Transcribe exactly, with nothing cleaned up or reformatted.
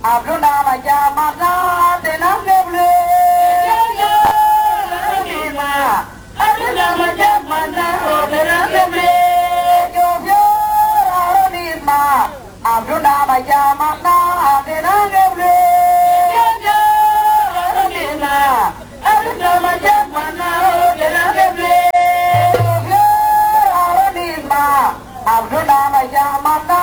Abduna Majamana, Tenangable, Abduna Majamana, Tenangable, Abduna Majamana, Tenangable, Abduna Majamana, Tenangable, Abduna Majamana.